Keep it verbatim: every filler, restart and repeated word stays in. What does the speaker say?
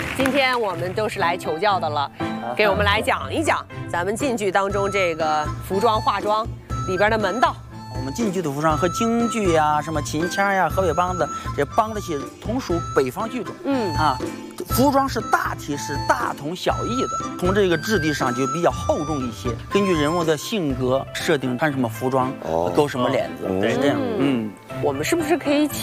今天我们都是来求教的了，给我们来讲一讲咱们晋剧当中这个服装化妆里边的门道。 我们晋剧的服装和京剧呀、什么秦腔呀、河北梆子这梆子戏同属北方剧种。嗯啊，服装是大体是大同小异的，从这个质地上就比较厚重一些，根据人物的性格设定穿什么服装，勾什么脸子，是这样。嗯， 我们是不是可以